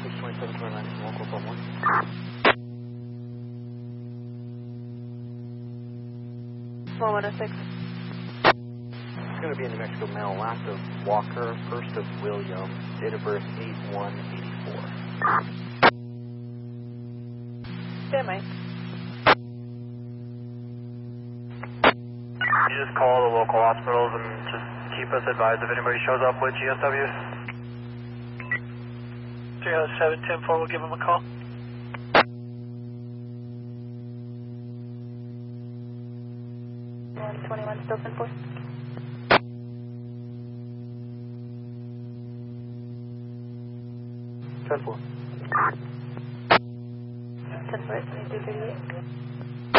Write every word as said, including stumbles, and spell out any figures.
six twenty-seven twenty-nine, local phone one. four one oh six. It's going to be in New Mexico mail. Last of Walker, first of William, date of birth eight one eighty-four. Stand by. You just call the local hospitals and just keep us advised if anybody shows up with G S W. three oh seven, ten four, we'll give them a call. one twenty-one, still ten four. ten four. ten four, twenty-two thirty-eight.